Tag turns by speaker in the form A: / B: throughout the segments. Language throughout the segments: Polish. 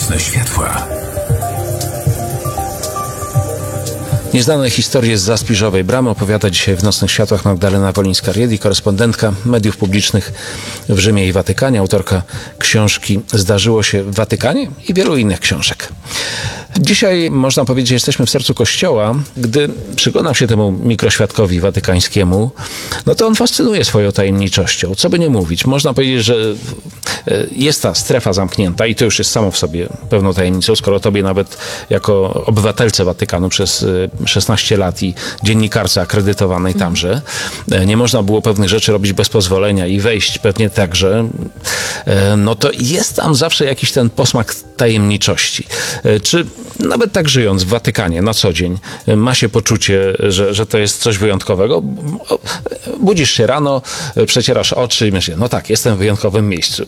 A: Nocne światła.
B: Nieznane historie z Zaspiżowej Bramy opowiada dzisiaj w Nocnych Światłach Magdalena Wolińska-Riedi, korespondentka mediów publicznych w Rzymie i Watykanie, autorka książki Zdarzyło się w Watykanie i wielu innych książek. Dzisiaj można powiedzieć, że jesteśmy w sercu Kościoła. Gdy przyglądam się temu mikroświadkowi watykańskiemu, no to on fascynuje swoją tajemniczością. Co by nie mówić, można powiedzieć, że jest ta strefa zamknięta i to już jest samo w sobie pewną tajemnicą, skoro tobie nawet jako obywatelce Watykanu przez 16 lat i dziennikarce akredytowanej tamże nie można było pewnych rzeczy robić bez pozwolenia i wejść pewnie także, no to jest tam zawsze jakiś ten posmak tajemniczości. Czy nawet tak żyjąc w Watykanie na co dzień ma się poczucie, że to jest coś wyjątkowego? Budzisz się rano, przecierasz oczy i myślisz, no tak, jestem w wyjątkowym miejscu.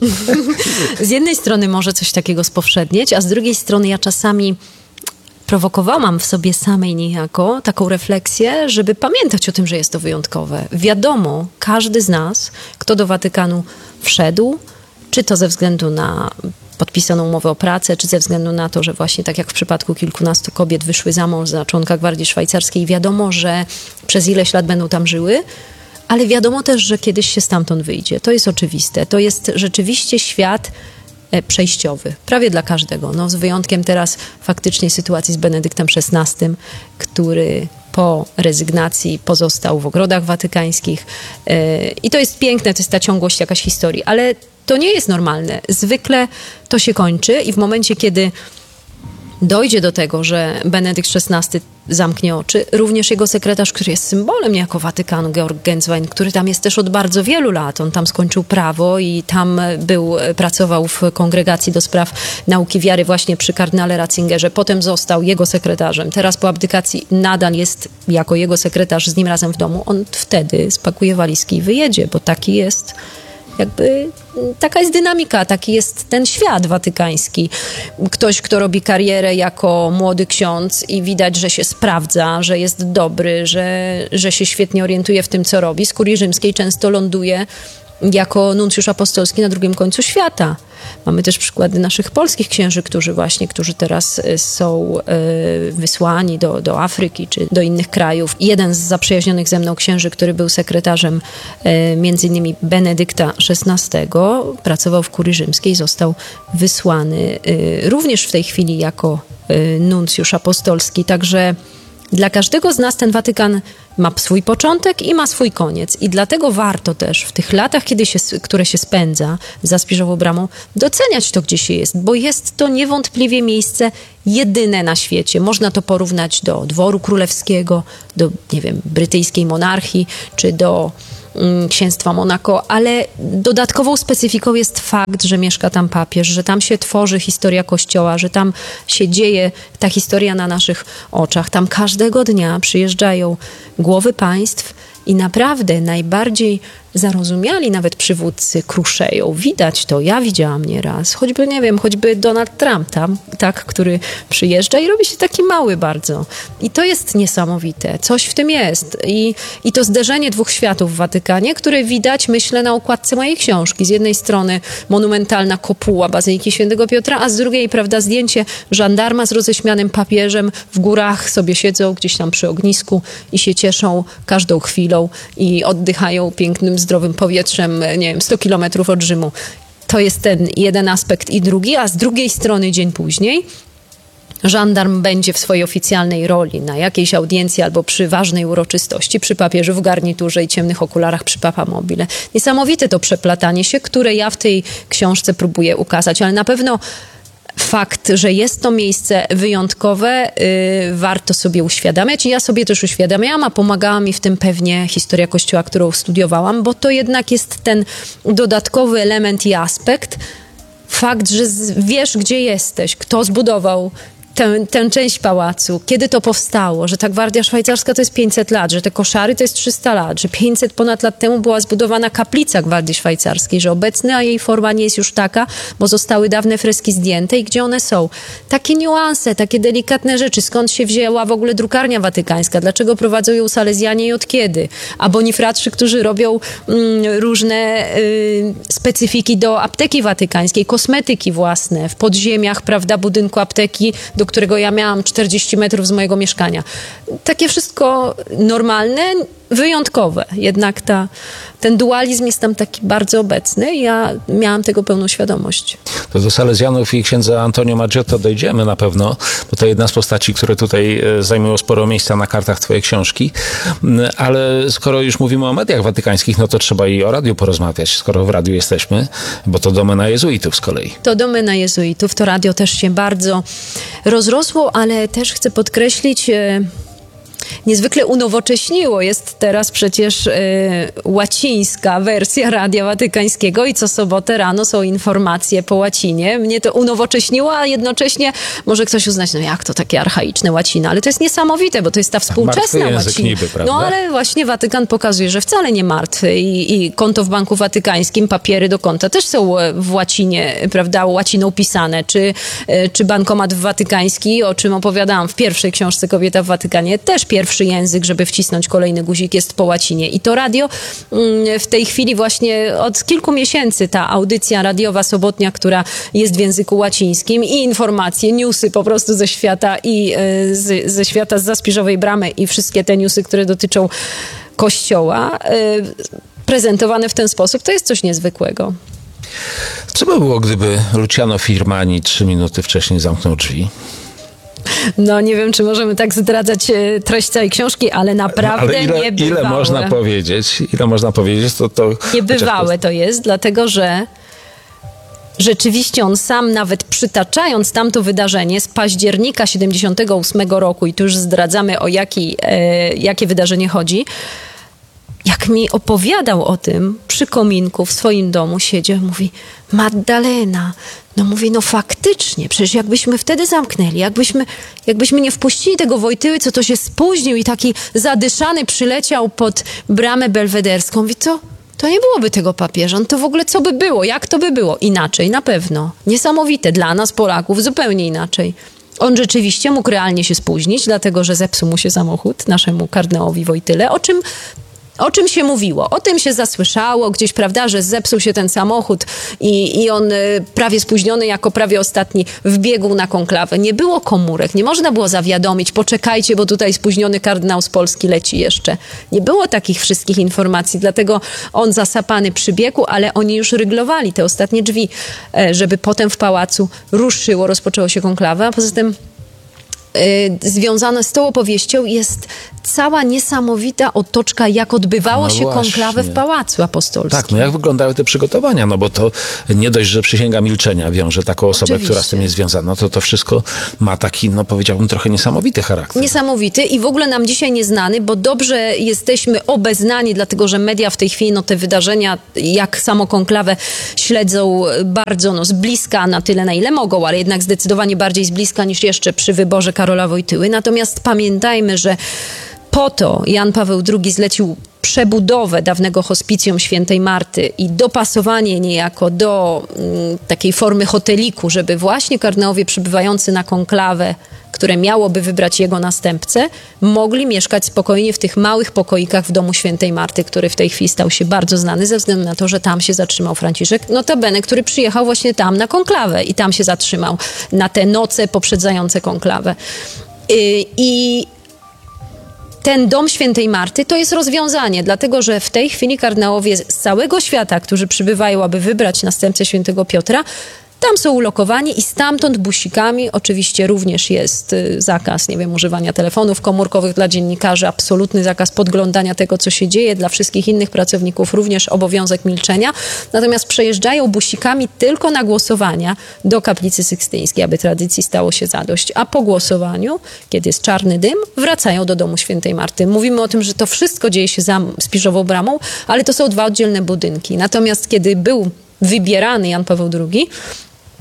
C: Z jednej strony może coś takiego spowszednieć, a z drugiej strony ja czasami prowokowałam w sobie samej niejako taką refleksję, żeby pamiętać o tym, że jest to wyjątkowe. Wiadomo, każdy z nas, kto do Watykanu wszedł, czy to ze względu na podpisaną umowę o pracę, czy ze względu na to, że właśnie tak jak w przypadku kilkunastu kobiet wyszły za mąż za członka Gwardii Szwajcarskiej, wiadomo, że przez ileś lat będą tam żyły, ale wiadomo też, że kiedyś się stamtąd wyjdzie. To jest oczywiste. To jest rzeczywiście świat przejściowy. Prawie dla każdego. No, z wyjątkiem teraz faktycznie sytuacji z Benedyktem XVI, który po rezygnacji pozostał w ogrodach watykańskich. I to jest piękne, to jest ta ciągłość jakaś historii, ale to nie jest normalne. Zwykle to się kończy i w momencie, kiedy dojdzie do tego, że Benedykt XVI zamknie oczy, również jego sekretarz, który jest symbolem niejako Watykanu, Georg Genswein, który tam jest też od bardzo wielu lat. On tam skończył prawo i tam pracował w kongregacji do spraw nauki wiary właśnie przy kardynale Ratzingerze. Potem został jego sekretarzem. Teraz po abdykacji nadal jest jako jego sekretarz z nim razem w domu. On wtedy spakuje walizki i wyjedzie, bo taki jest taka jest dynamika, taki jest ten świat watykański. Ktoś, kto robi karierę jako młody ksiądz i widać, że się sprawdza, że jest dobry, że się świetnie orientuje w tym, co robi. Z Kurii Rzymskiej często ląduje jako nuncjusz apostolski na drugim końcu świata. Mamy też przykłady naszych polskich księży, którzy teraz są wysłani do Afryki czy do innych krajów. Jeden z zaprzyjaźnionych ze mną księży, który był sekretarzem między innymi Benedykta XVI, pracował w Kurii Rzymskiej, został wysłany również w tej chwili jako nuncjusz apostolski. Także dla każdego z nas ten Watykan ma swój początek i ma swój koniec. I dlatego warto też w tych latach, które się spędza za Spiżową Bramą, doceniać to, gdzie się jest, bo jest to niewątpliwie miejsce jedyne na świecie. Można to porównać do dworu królewskiego, do, brytyjskiej monarchii, czy do księstwa Monako, ale dodatkową specyfiką jest fakt, że mieszka tam papież, że tam się tworzy historia Kościoła, że tam się dzieje ta historia na naszych oczach. Tam każdego dnia przyjeżdżają głowy państw i naprawdę najbardziej zarozumiali nawet przywódcy kruszeją. Widać to, ja widziałam nieraz. Choćby Donald Trump tam, który przyjeżdża i robi się taki mały bardzo. I to jest niesamowite. Coś w tym jest. I to zderzenie dwóch światów w Watykanie, które widać, myślę, na okładce mojej książki. Z jednej strony monumentalna kopuła Bazyliki Świętego Piotra, a z drugiej, zdjęcie żandarma z roześmianym papieżem. W górach sobie siedzą gdzieś tam przy ognisku i się cieszą każdą chwilą i oddychają pięknym, zdrowym powietrzem, 100 kilometrów od Rzymu. To jest ten jeden aspekt i drugi, a z drugiej strony dzień później żandarm będzie w swojej oficjalnej roli na jakiejś audiencji albo przy ważnej uroczystości, przy papieżu w garniturze i ciemnych okularach przy Papa Mobile. Niesamowite to przeplatanie się, które ja w tej książce próbuję ukazać, ale na pewno fakt, że jest to miejsce wyjątkowe, warto sobie uświadamiać i ja sobie też uświadamiałam, a pomagała mi w tym pewnie historia Kościoła, którą studiowałam, bo to jednak jest ten dodatkowy element i aspekt, fakt, że wiesz, gdzie jesteś, kto zbudował tę część pałacu, kiedy to powstało, że ta Gwardia Szwajcarska to jest 500 lat, że te koszary to jest 300 lat, że 500 ponad lat temu była zbudowana kaplica Gwardii Szwajcarskiej, że obecna jej forma nie jest już taka, bo zostały dawne freski zdjęte i gdzie one są. Takie niuanse, takie delikatne rzeczy, skąd się wzięła w ogóle drukarnia watykańska, dlaczego prowadzą ją Salezjanie i od kiedy, a bonifratrzy, którzy robią różne specyfiki do apteki watykańskiej, kosmetyki własne, w podziemiach, prawda, budynku apteki, do którego ja miałam 40 metrów z mojego mieszkania. Takie wszystko normalne, wyjątkowe. Jednak ten dualizm jest tam taki bardzo obecny i ja miałam tego pełną świadomość.
B: To do Salezjanów i księdza Antonio Maggiotto dojdziemy na pewno, bo to jedna z postaci, które tutaj zajmują sporo miejsca na kartach twojej książki. Ale skoro już mówimy o mediach watykańskich, no to trzeba i o radiu porozmawiać, skoro w radiu jesteśmy, bo to domena jezuitów z kolei.
C: To domena jezuitów, to radio też się bardzo rozrosło, ale też chcę podkreślić, niezwykle unowocześniło. Jest teraz przecież łacińska wersja Radia Watykańskiego i co sobotę rano są informacje po łacinie. Mnie to unowocześniło, a jednocześnie może ktoś uznać, no jak to takie archaiczne łacina, ale to jest niesamowite, bo to jest ta współczesna łacina.
B: Niby, prawda?
C: No ale właśnie Watykan pokazuje, że wcale nie martwy i konto w Banku Watykańskim, papiery do konta też są w łacinie, prawda, łaciną pisane, czy bankomat watykański, o czym opowiadałam w pierwszej książce Kobieta w Watykanie, też pierwszy język, żeby wcisnąć kolejny guzik, jest po łacinie. I to radio w tej chwili właśnie od kilku miesięcy ta audycja radiowa sobotnia, która jest w języku łacińskim i informacje, newsy po prostu ze świata i ze świata zza Spiżowej Bramy i wszystkie te newsy, które dotyczą Kościoła, prezentowane w ten sposób, to jest coś niezwykłego.
B: Co by było, gdyby Luciano Firmani 3 minuty wcześniej zamknął drzwi?
C: No nie wiem, czy możemy tak zdradzać treść całej książki, ale naprawdę niebywałe.
B: Ile można powiedzieć, to...
C: Niebywałe to jest, dlatego że rzeczywiście on sam, nawet przytaczając tamto wydarzenie z października 78 roku, i tu już zdradzamy, o jakie wydarzenie chodzi, jak mi opowiadał o tym przy kominku w swoim domu, siedział, mówi: Maddalena, no mówi, no faktycznie, przecież jakbyśmy wtedy zamknęli, jakbyśmy nie wpuścili tego Wojtyły, co to się spóźnił i taki zadyszany przyleciał pod bramę belwederską, mówi, to nie byłoby tego papieża, no to w ogóle co by było, jak to by było? Inaczej, na pewno. Niesamowite, dla nas Polaków zupełnie inaczej. On rzeczywiście mógł realnie się spóźnić, dlatego że zepsuł mu się samochód, naszemu kardynałowi Wojtyle, o czym się mówiło? O tym się zasłyszało gdzieś, prawda, że zepsuł się ten samochód i on prawie spóźniony, jako prawie ostatni, wbiegł na konklawę. Nie było komórek, nie można było zawiadomić, poczekajcie, bo tutaj spóźniony kardynał z Polski leci jeszcze. Nie było takich wszystkich informacji, dlatego on zasapany przybiegł, ale oni już ryglowali te ostatnie drzwi, żeby potem w pałacu rozpoczęło się konklawę, a poza tym związane z tą opowieścią jest cała niesamowita otoczka, jak odbywało się konklawę w Pałacu Apostolskim.
B: Tak, no jak wyglądały te przygotowania, no bo to nie dość, że przysięga milczenia wiąże taką osobę,
C: Oczywiście.
B: która z tym jest związana, to wszystko ma taki, no powiedziałbym, trochę niesamowity charakter.
C: Niesamowity i w ogóle nam dzisiaj nieznany, bo dobrze jesteśmy obeznani, dlatego że media w tej chwili, no te wydarzenia, jak samo konklawę śledzą bardzo z bliska, na tyle na ile mogą, ale jednak zdecydowanie bardziej z bliska niż jeszcze przy wyborze Karola Wojtyły. Natomiast pamiętajmy, że po to Jan Paweł II zlecił przebudowę dawnego hospicjum Świętej Marty i dopasowanie niejako do takiej formy hoteliku, żeby właśnie kardynałowie przybywający na konklawę, które miałoby wybrać jego następcę, mogli mieszkać spokojnie w tych małych pokoikach w domu Świętej Marty, który w tej chwili stał się bardzo znany ze względu na to, że tam się zatrzymał Franciszek, notabene, który przyjechał właśnie tam na konklawę i tam się zatrzymał na te noce poprzedzające konklawę. I ten dom Świętej Marty to jest rozwiązanie, dlatego że w tej chwili kardynałowie z całego świata, którzy przybywają, aby wybrać następcę świętego Piotra, tam są ulokowani i stamtąd busikami, oczywiście również jest zakaz, używania telefonów komórkowych dla dziennikarzy, absolutny zakaz podglądania tego, co się dzieje, dla wszystkich innych pracowników również obowiązek milczenia, natomiast przejeżdżają busikami tylko na głosowania do kaplicy sykstyńskiej, aby tradycji stało się zadość, a po głosowaniu, kiedy jest czarny dym, wracają do domu Świętej Marty. Mówimy o tym, że to wszystko dzieje się za Spiżową Bramą, ale to są 2 oddzielne budynki. Natomiast kiedy był wybierany Jan Paweł II,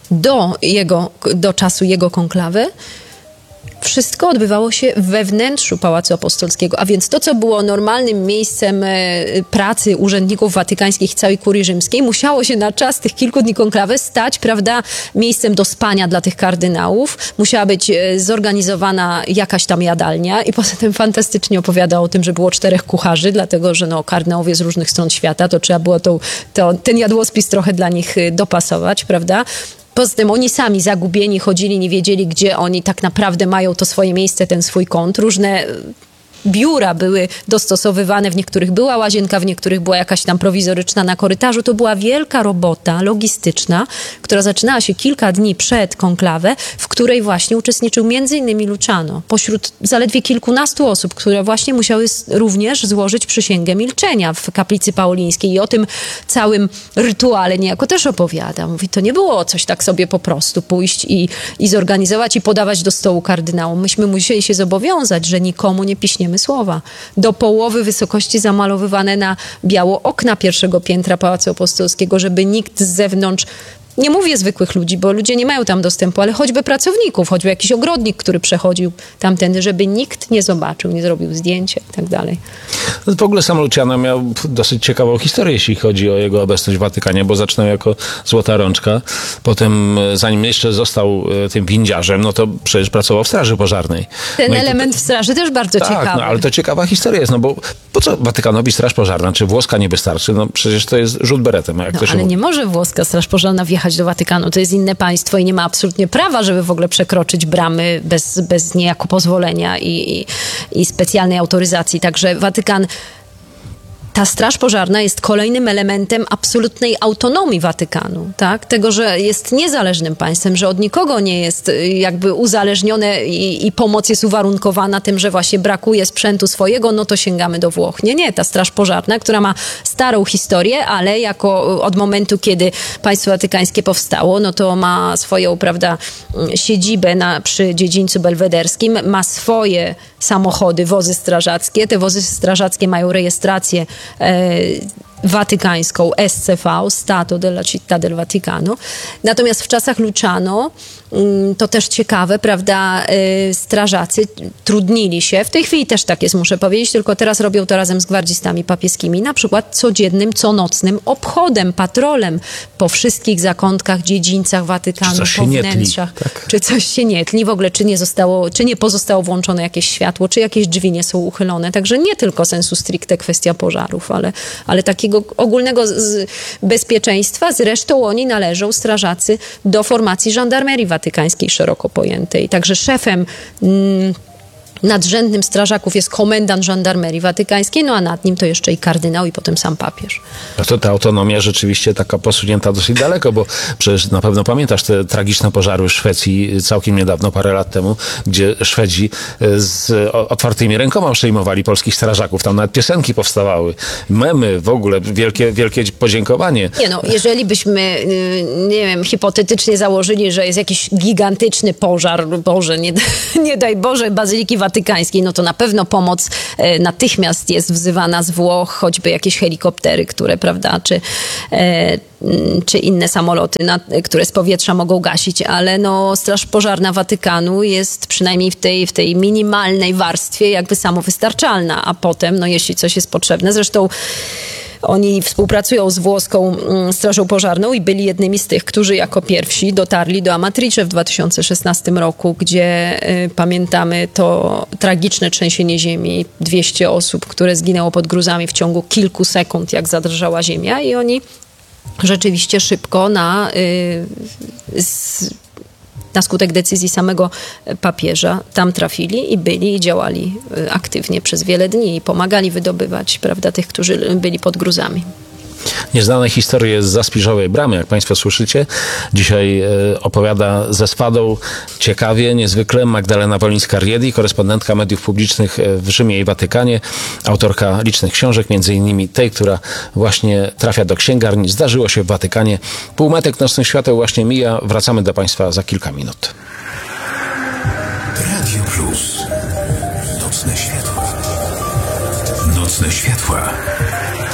C: do czasu jego konklawy, wszystko odbywało się we wnętrzu Pałacu Apostolskiego, a więc to, co było normalnym miejscem pracy urzędników watykańskich i całej kurii rzymskiej, musiało się na czas tych kilku dni konklawy stać, prawda, miejscem do spania dla tych kardynałów. Musiała być zorganizowana jakaś tam jadalnia i poza tym fantastycznie opowiadał o tym, że było 4 kucharzy, dlatego, że kardynałowie z różnych stron świata, to trzeba było ten jadłospis trochę dla nich dopasować, prawda? Poza tym oni sami zagubieni chodzili, nie wiedzieli, gdzie oni tak naprawdę mają to swoje miejsce, ten swój kąt. Różne biura były dostosowywane, w niektórych była łazienka, w niektórych była jakaś tam prowizoryczna na korytarzu. To była wielka robota logistyczna, która zaczynała się kilka dni przed konklawę, w której właśnie uczestniczył m.in. Luciano, pośród zaledwie kilkunastu osób, które właśnie musiały również złożyć przysięgę milczenia w kaplicy paulińskiej i o tym całym rytuale niejako też opowiada. Mówi, to nie było coś tak sobie po prostu pójść i zorganizować i podawać do stołu kardynałom. Myśmy musieli się zobowiązać, że nikomu nie piśniemy słowa. Do połowy wysokości zamalowywane na biało okna pierwszego piętra Pałacu Apostolskiego, żeby nikt z zewnątrz, nie mówię zwykłych ludzi, bo ludzie nie mają tam dostępu, ale choćby pracowników, choćby jakiś ogrodnik, który przechodził tamtędy, żeby nikt nie zobaczył, nie zrobił zdjęcia i tak dalej.
B: W ogóle sam Luciano miał dosyć ciekawą historię, jeśli chodzi o jego obecność w Watykanie, bo zaczynał jako złota rączka. Potem, zanim jeszcze został tym windziarzem, no to przecież pracował w Straży Pożarnej.
C: Ten element w straży też bardzo ciekawy.
B: Tak, no ale to ciekawa historia jest, no bo po co Watykanowi Straż Pożarna? Czy włoska nie wystarczy? No przecież to jest rzut beretem. Jak to się
C: ale
B: mówi.
C: nie może włoska Straż Pożarna wjechać do Watykanu. To jest inne państwo i nie ma absolutnie prawa, żeby w ogóle przekroczyć bramy bez niejako pozwolenia i specjalnej autoryzacji. Także Watykan, ta Straż Pożarna jest kolejnym elementem absolutnej autonomii Watykanu, tak? Tego, że jest niezależnym państwem, że od nikogo nie jest jakby uzależnione i pomoc jest uwarunkowana tym, że właśnie brakuje sprzętu swojego, no to sięgamy do Włoch. Nie, ta Straż Pożarna, która ma starą historię, ale od momentu, kiedy państwo watykańskie powstało, no to ma swoją, prawda, siedzibę przy dziedzińcu belwederskim, ma swoje samochody, wozy strażackie. Te wozy strażackie mają rejestrację watykańską SCV, Stato della Città del Vaticano. Natomiast w czasach Luciano, to też ciekawe, prawda, strażacy trudnili się, w tej chwili też tak jest, muszę powiedzieć, tylko teraz robią to razem z gwardzistami papieskimi, na przykład codziennym, conocnym obchodem, patrolem po wszystkich zakątkach, dziedzińcach Watykanu, po wnętrzach. Tak. Czy coś się nie tli, w ogóle czy nie pozostało włączone jakieś światło, czy jakieś drzwi nie są uchylone. Także nie tylko sensu stricte kwestia pożarów, ale takiego ogólnego bezpieczeństwa. Zresztą oni należą, strażacy, do formacji żandarmerii watykańskiej szeroko pojętej. Także szefem nadrzędnym strażaków jest komendant żandarmerii watykańskiej, no a nad nim to jeszcze i kardynał i potem sam papież.
B: No to ta autonomia rzeczywiście taka posunięta dosyć daleko, bo przecież na pewno pamiętasz te tragiczne pożary w Szwecji całkiem niedawno, parę lat temu, gdzie Szwedzi z otwartymi rękoma przyjmowali polskich strażaków. Tam nawet piosenki powstawały, memy, w ogóle wielkie podziękowanie.
C: Nie no, jeżeli byśmy, nie wiem, hipotetycznie założyli, że jest jakiś gigantyczny pożar, Boże, nie daj Boże, Bazyliki Watykańskiej, no to na pewno pomoc natychmiast jest wzywana z Włoch, choćby jakieś helikoptery, które, prawda, czy inne samoloty, które z powietrza mogą gasić, ale no Straż Pożarna Watykanu jest przynajmniej w tej minimalnej warstwie jakby samowystarczalna, a potem, no jeśli coś jest potrzebne, zresztą oni współpracują z włoską Strażą Pożarną i byli jednymi z tych, którzy jako pierwsi dotarli do Amatrice w 2016 roku, gdzie pamiętamy to tragiczne trzęsienie ziemi, 200 osób, które zginęło pod gruzami w ciągu kilku sekund, jak zadrżała ziemia, i oni rzeczywiście szybko na skutek decyzji samego papieża tam trafili i byli i działali aktywnie przez wiele dni i pomagali wydobywać, prawda, tych, którzy byli pod gruzami.
B: Nieznane historie z Zaspiżowej Bramy, jak Państwo słyszycie. Dzisiaj opowiada ze swadą ciekawie, niezwykle Magdalena Wolińska-Riedi, korespondentka mediów publicznych w Rzymie i Watykanie, autorka licznych książek, między innymi tej, która właśnie trafia do księgarni. Zdarzyło się w Watykanie. Półmetek nocnych świateł właśnie mija. Wracamy do Państwa za kilka minut.
A: Radio Plus. Nocne światła. Nocne światła.